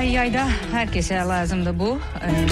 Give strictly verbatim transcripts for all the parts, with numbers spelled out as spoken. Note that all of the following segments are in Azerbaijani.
Ay yayda herkese lazımdı bu. Ee,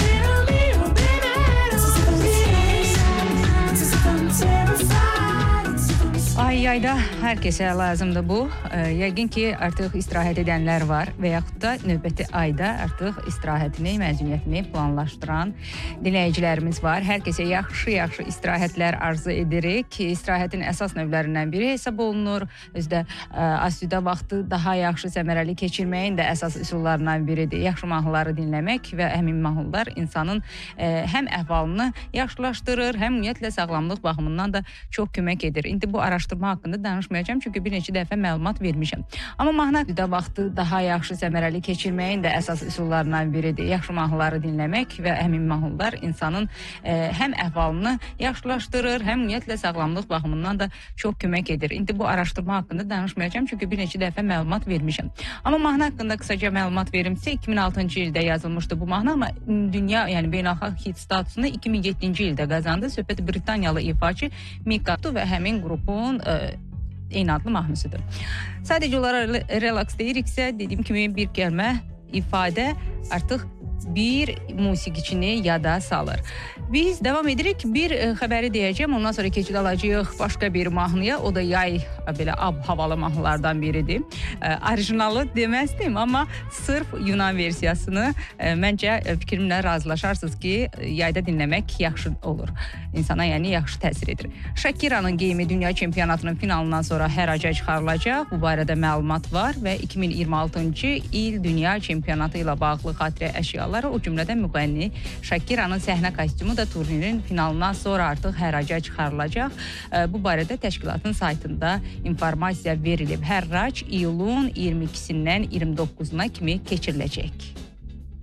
Ay yayda herkese lazımdı bu. Ee, yəqin ki, artıq istirahət edənlər var və yaxud da növbəti ayda artıq istirahətini, məzuniyyətini planlaşdıran dinləyicilərimiz var. Hər kəsə yaxşı-yaxşı istirahətlər arzu edirik. İstirahətin əsas növlərindən biri hesab olunur. Özdə asudə vaxtı daha yaxşı səmərəli keçirməyin də əsas üsullarından biridir. Yaxşı mahnıları dinləmək və həmin mahnılar insanın ə, həm əhvalını yaxşılaşdırır, həm ümumiyyətlə sağlamlıq baxımından da çox kömək edir. İndi bu araşdırma haqqında danışmayacağım, çünki bir neçə dəfə məlumat vermişəm. Amma mahnı vaxtı daha yaxşı səmərəli keçirməyin də əsas üsullarından biridir. Yaxşı mahnıları dinləmək və həmin mahnılar insanın ə, həm əhvalını yaxşılaşdırır, həm ümumiyyətlə sağlamlıq baxımından da çox kömək edir. İndi bu araşdırma haqqında danışmayacağım, çünki bir neçə dəfə məlumat vermişəm. Amma mahnı haqqında qısaca məlumat verimsə, iki min altıncı ildə yazılmışdı bu mahnı, amma dünya, yəni beynəlxalq hit statusunu iki min yeddinci ildə qazandı. Söhbət Britaniyalı ifaçı Mika və həmin qrupun ə, eyni adlı mahnısıdır. Sadəcə olaraq relaks deyiriksə, dediyim kimi bir kəlmə, ifadə artıq bir musiqiçini yada salır. Biz devam edirik. Bir e, xəbəri deyəcəm. Ondan sonra keçid alacağıq başqa bir mahnıya. O da yay belə ab havalı mahnılardan biridir. E, orijinalı deməzdim, amma sırf Yunan versiyasını e, məncə fikrimlə razılaşarsınız ki, yayda dinləmək yaxşı olur. İnsana yəni yaxşı təsir edir. Shakiranın geyimi dünya çempionatının finalından sonra hər aca çıxarılacaq. Bu barədə məlumat var və iki min iyirmi altıncı il dünya çempionatı ilə bağlı xatirə əşyaları, o cümlədən müğənni Shakiranın səhnə kostyumu da turnirin finalından sonra artıq hər aca çıxarılacaq. Bu barədə təşkilatın saytında informasiya verilib. Hər rac iyulun iyirmi ikisindən iyirmi doqquzuna kimi keçiriləcək.